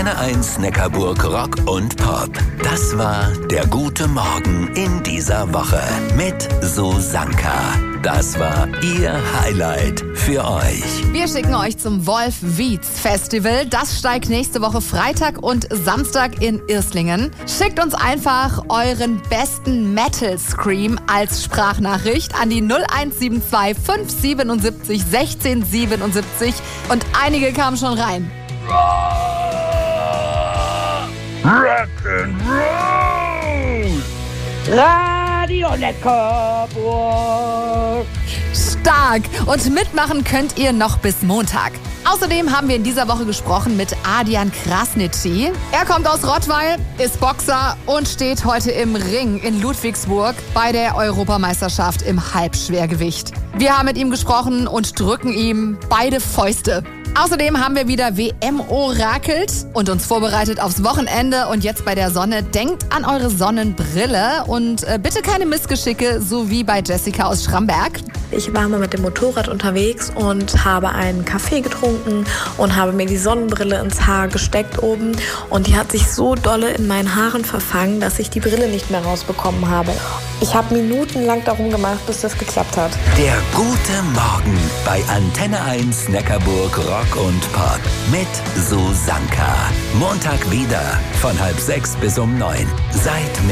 Antenne 1 Neckarburg Rock und Pop. Das war der gute Morgen in dieser Woche mit Susanka. Das war ihr Highlight für euch. Wir schicken euch zum Wolf-Wietz-Festival. Das steigt nächste Woche Freitag und Samstag in Irslingen. Schickt uns einfach euren besten Metal-Scream als Sprachnachricht an die 0172 577 1677. Und einige kamen schon rein. Rock'n'Roll! Radio Neckarburg! Stark! Und mitmachen könnt ihr noch bis Montag. Außerdem haben wir in dieser Woche gesprochen mit Adrian Krasnitschi. Er kommt aus Rottweil, ist Boxer und steht heute im Ring in Ludwigsburg bei der Europameisterschaft im Halbschwergewicht. Wir haben mit ihm gesprochen und drücken ihm beide Fäuste. Außerdem haben wir wieder WM orakelt und uns vorbereitet aufs Wochenende. Und jetzt bei der Sonne, denkt an eure Sonnenbrille und bitte keine Missgeschicke, so wie bei Jessica aus Schramberg. Ich war mal mit dem Motorrad unterwegs und habe einen Kaffee getrunken und habe mir die Sonnenbrille ins Haar gesteckt oben. Und die hat sich so dolle in meinen Haaren verfangen, dass ich die Brille nicht mehr rausbekommen habe. Ich habe minutenlang darum gemacht, bis das geklappt hat. Der gute Morgen bei Antenne 1 Neckarburg Rock und Pop mit Susanka. Montag wieder von 5:30 bis 9. Seid mit